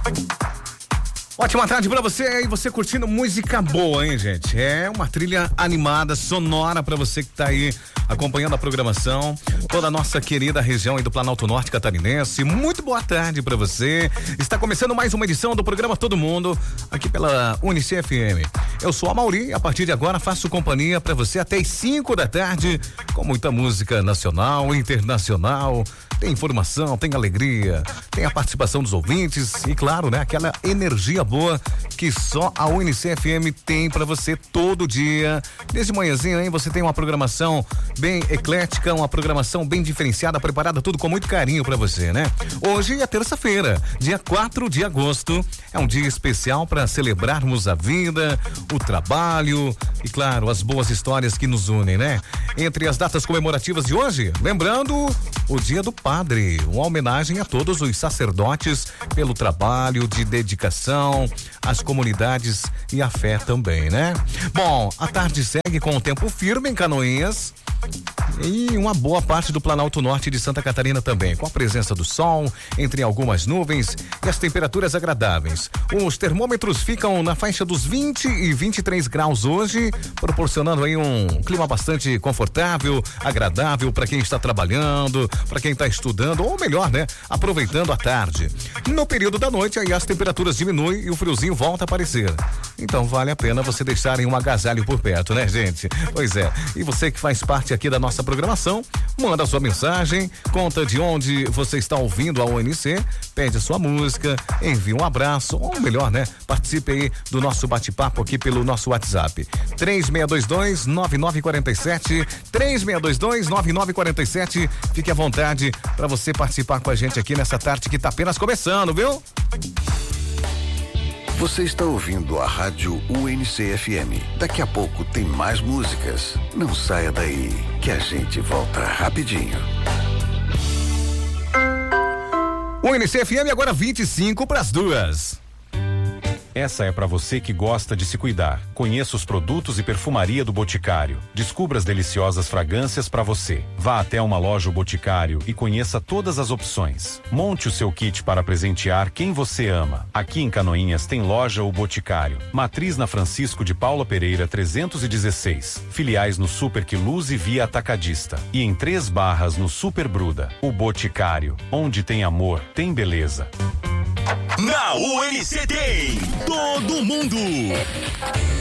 Ótima tarde pra você aí, você curtindo música boa, hein, gente? É uma trilha animada, sonora pra você que tá aí acompanhando a programação, toda a nossa querida região aí do Planalto Norte Catarinense. Muito boa tarde pra você. Está começando mais uma edição do programa Todo Mundo, aqui pela UNICE FM. Eu sou a Mauri e a partir de agora faço companhia pra você até as 5 da tarde, com muita música nacional, internacional. Tem informação, tem alegria, tem a participação dos ouvintes e, claro, né, aquela energia boa que só a UNICE FM tem pra você todo dia. Desde manhãzinho, hein, você tem uma programação bem eclética, uma programação bem diferenciada, preparada tudo com muito carinho pra você, né? Hoje é terça-feira, dia 4 de agosto, é um dia especial para celebrarmos a vida, o trabalho e, claro, as boas histórias que nos unem, né? Entre as datas comemorativas de hoje, lembrando o Dia do Padre, uma homenagem a todos os sacerdotes pelo trabalho de dedicação às comunidades e à fé também, né? Bom, a tarde segue com o tempo firme em Canoinhas e uma boa parte do Planalto Norte de Santa Catarina também, com a presença do sol entre algumas nuvens e as temperaturas agradáveis. Os termômetros ficam na faixa dos 20 e 23 graus hoje, proporcionando aí um clima bastante confortável, agradável para quem está trabalhando, para quem está estudando, ou melhor, né, aproveitando a tarde. No período da noite, aí as temperaturas diminuem e o friozinho volta a aparecer. Então vale a pena você deixarem um agasalho por perto, né, gente? Pois é. E você que faz parte aqui da nossa programação, manda sua mensagem, conta de onde você está ouvindo a UNC, pede a sua música, envia um abraço, ou melhor, né, participe aí do nosso bate-papo aqui pelo nosso WhatsApp. 3622-9947, 3622-9947. Fique à vontade para você participar com a gente aqui nessa tarde que está apenas começando, viu? Você está ouvindo a Rádio UNC FM. Daqui a pouco tem mais músicas. Não saia daí, que a gente volta rapidinho. UNC FM agora 25 para as 2. Essa é para você que gosta de se cuidar. Conheça os produtos e perfumaria do Boticário. Descubra as deliciosas fragrâncias para você. Vá até uma loja O Boticário e conheça todas as opções. Monte o seu kit para presentear quem você ama. Aqui em Canoinhas tem loja O Boticário. Matriz na Francisco de Paula Pereira 316. Filiais no Super Quiluz e Via Atacadista. E em 3 Barras no Super Bruda. O Boticário. Onde tem amor, tem beleza. Na UNC tem Todo Mundo.